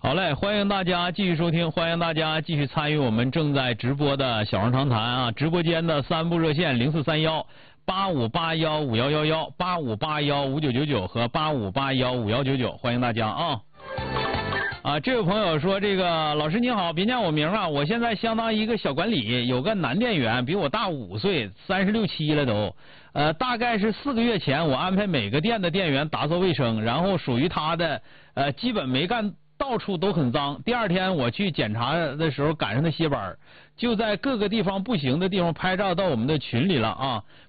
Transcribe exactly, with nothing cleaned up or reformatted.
好嘞，欢迎大家继续收听，欢迎大家继续参与我们正在直播的小人长谈啊！直播间的三部热线零四三幺八五八幺五幺幺幺、八五八幺五九九九和八五八幺五幺九九，欢迎大家啊！啊，这位朋友说，这个老师你好，别叫我名啊，我现在相当于一个小管理，有个男店员比我大五岁，三十六七了都。呃，大概是四个月前，我安排每个店的店员打扫卫生，然后属于他的，呃，基本没干。到处都很脏。第二天我去检查的时候赶上他歇班，就在各个地方不行的地方拍照到我们的群里了啊。